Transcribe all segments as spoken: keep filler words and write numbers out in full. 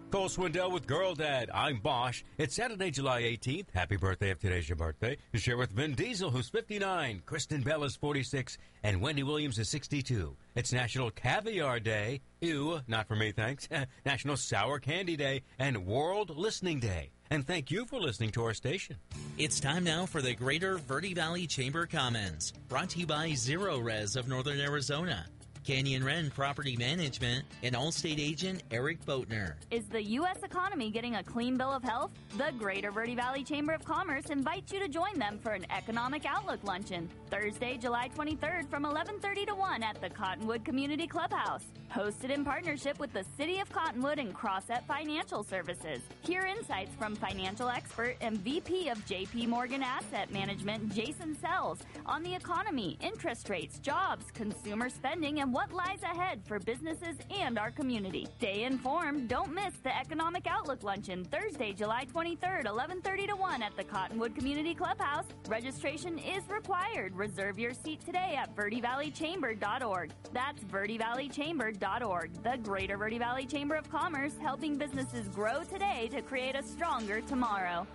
Cole Swindell with Girl Dad. I'm Bosch. It's Saturday, July eighteenth. Happy birthday if today's your birthday. To share with Vin Diesel, who's fifty-nine, Kristen Bell is forty-six, and Wendy Williams is sixty-two. It's National Caviar Day. Ew, not for me, thanks. National Sour Candy Day and World Listening Day. And thank you for listening to our station. It's time now for the Greater Verde Valley Chamber Comments, brought to you by Zero Res of Northern Arizona, Canyon Wren Property Management, and Allstate agent Eric Boatner. Is the U S economy getting a clean bill of health? The Greater Verde Valley Chamber of Commerce invites you to join them for an Economic Outlook Luncheon, Thursday, July twenty-third from eleven thirty to one at the Cottonwood Community Clubhouse. Hosted in partnership with the City of Cottonwood and Crossett Financial Services. Hear insights from financial expert and V P of J P Morgan Asset Management, Jason Sells, on the economy, interest rates, jobs, consumer spending, and what lies ahead for businesses and our community. Stay informed. Don't miss the Economic Outlook Luncheon, Thursday, July twenty-third, eleven thirty to one at the Cottonwood Community Clubhouse. Registration is required. Reserve your seat today at verde valley chamber dot org. That's verde valley chamber dot org. The Greater Verde Valley Chamber of Commerce, helping businesses grow today to create a stronger tomorrow.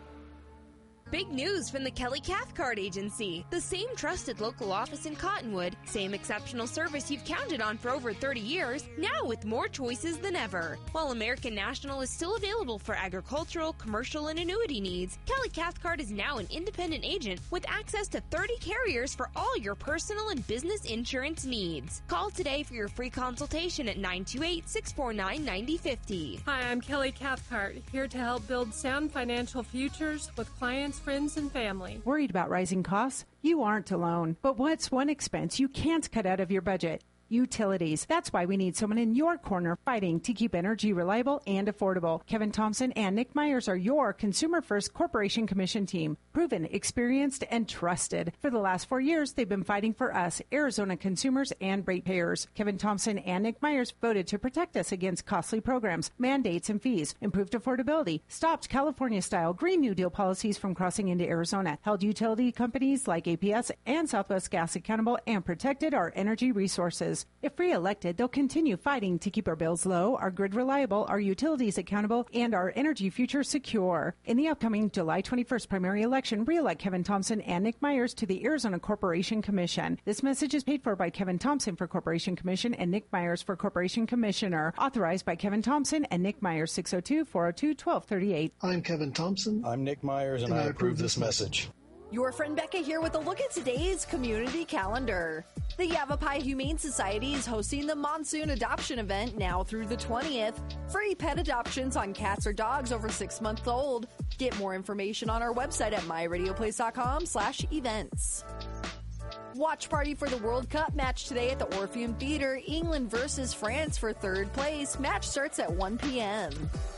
Big news from the Kelly Cathcart Agency. The same trusted local office in Cottonwood, same exceptional service you've counted on for over thirty years, now with more choices than ever. While American National is still available for agricultural, commercial, and annuity needs, Kelly Cathcart is now an independent agent with access to thirty carriers for all your personal and business insurance needs. Call today for your free consultation at nine two eight, six four nine, nine zero five zero. Hi, I'm Kelly Cathcart, here to help build sound financial futures with clients, friends, and family. Worried about rising costs? You aren't alone. But what's one expense you can't cut out of your budget? Utilities. That's why we need someone in your corner fighting to keep energy reliable and affordable. Kevin Thompson and Nick Myers are your Consumer First Corporation Commission team. Proven, experienced, and trusted. For the last four years, they've been fighting for us, Arizona consumers and ratepayers. Kevin Thompson and Nick Myers voted to protect us against costly programs, mandates, and fees, improved affordability, stopped California-style Green New Deal policies from crossing into Arizona, held utility companies like A P S and Southwest Gas accountable, and protected our energy resources. If re-elected, they'll continue fighting to keep our bills low, our grid reliable, our utilities accountable, and our energy future secure. In the upcoming July twenty-first primary election, re-elect Kevin Thompson and Nick Myers to the Arizona Corporation Commission. This message is paid for by Kevin Thompson for Corporation Commission and Nick Myers for Corporation Commissioner. Authorized by Kevin Thompson and Nick Myers, six oh two, four oh two, one two three eight. I'm Kevin Thompson. I'm Nick Myers, and, and I, I approve this message. Your friend Becca here with a look at today's community calendar. The Yavapai Humane Society is hosting the Monsoon Adoption Event now through the twentieth. Free pet adoptions on cats or dogs over six months old. Get more information on our website at my radio place dot com slash events. Watch party for the World Cup match today at the Orpheum Theater. England versus France for third place. Match starts at one p.m.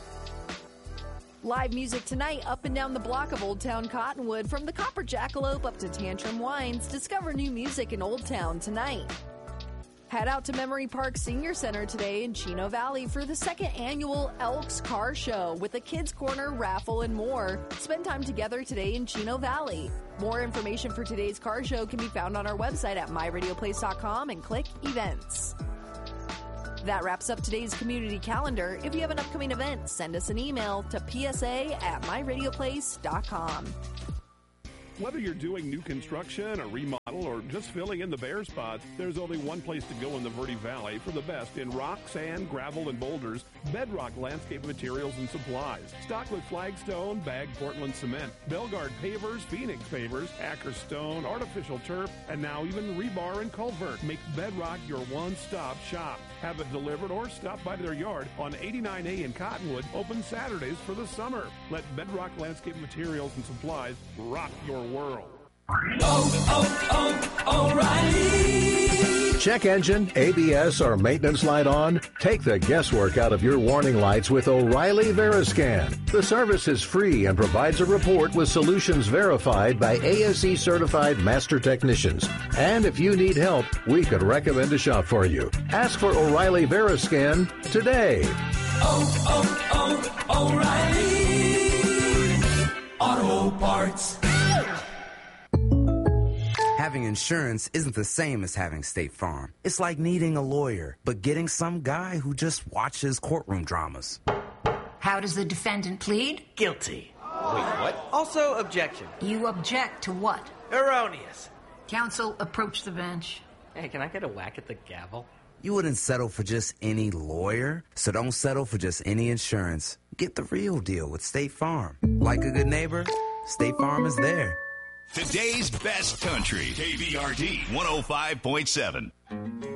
Live music tonight up and down the block of Old Town Cottonwood, from the Copper Jackalope up to Tantrum Wines. Discover new music in Old Town tonight. Head out to Memory Park Senior Center today in Chino Valley for the second annual Elks Car Show with a Kids Corner, raffle, and more. Spend time together today in Chino Valley. More information for today's car show can be found on our website at my radio place dot com and click events. That wraps up today's community calendar. If you have an upcoming event, send us an email to p s a at my radio place dot com. Whether you're doing new construction, a remodel, or just filling in the bare spots, there's only one place to go in the Verde Valley for the best in rock, sand, gravel, and boulders. Bedrock Landscape Materials and Supplies. Stocked with flagstone, bagged Portland cement, Belgard pavers, Phoenix pavers, Acker stone, artificial turf, and now even rebar and culvert. Make Bedrock your one-stop shop. Have it delivered or stop by their yard on eighty-nine A in Cottonwood, open Saturdays for the summer. Let Bedrock Landscape Materials and Supplies rock your world. Oh, oh, O'Reilly! Check engine, A B S, or maintenance light on? Take the guesswork out of your warning lights with O'Reilly Veriscan. The service is free and provides a report with solutions verified by A S E certified master technicians. And if you need help, we could recommend a shop for you. Ask for O'Reilly Veriscan today. Oh, oh, oh, O'Reilly Auto Parts. Having insurance isn't the same as having State Farm. It's like needing a lawyer, but getting some guy who just watches courtroom dramas. How does the defendant plead? Guilty. Wait, what? Also, objection. You object to what? Erroneous. Counsel, approach the bench. Hey, can I get a whack at the gavel? You wouldn't settle for just any lawyer, so don't settle for just any insurance. Get the real deal with State Farm. Like a good neighbor, State Farm is there. Today's best country. K V R D one oh five point seven.